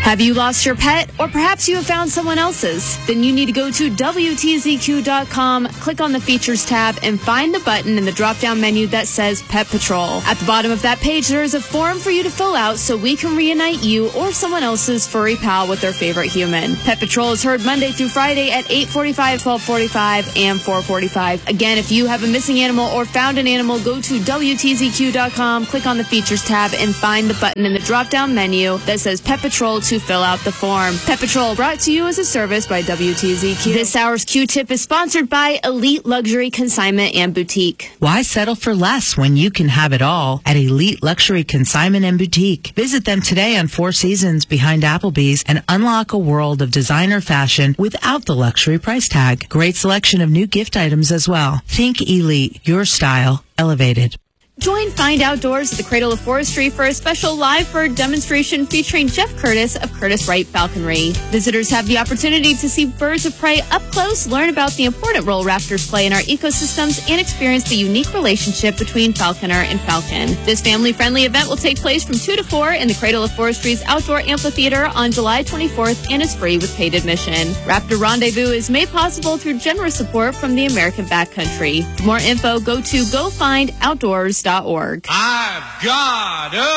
Have you lost your pet, or perhaps you have found someone else's? Then you need to go to WTZQ.com, click on the Features tab, and find the button in the drop-down menu that says Pet Patrol. At the bottom of that page, there is a form for you to fill out so we can reunite you or someone else's furry pal with their favorite human. Pet Patrol is heard Monday through Friday at 8:45, 12:45, and 4:45. Again, if you have a missing animal or found an animal, go to WTZQ.com, click on the Features tab, and find the button in the drop-down menu that says Pet Patrol to fill out the form. Pet Patrol brought to you as a service by WTZQ. This hour's Q-Tip is sponsored by Elite Luxury Consignment and Boutique. Why settle for less when you can have it all at Elite Luxury Consignment and Boutique? Visit them today on Four Seasons behind Applebee's and unlock a world of designer fashion without the luxury price tag. Great selection of new gift items as well. Think Elite, your style elevated. Join Find Outdoors at the Cradle of Forestry for a special live bird demonstration featuring Jeff Curtis of Curtis Wright Falconry. Visitors have the opportunity to see birds of prey up close, learn about the important role raptors play in our ecosystems, and experience the unique relationship between falconer and falcon. This family-friendly event will take place from 2 to 4 in the Cradle of Forestry's outdoor amphitheater on July 24th and is free with paid admission. Raptor Rendezvous is made possible through generous support from the American Backcountry. For more info, go to GoFindOutdoors.org. I've got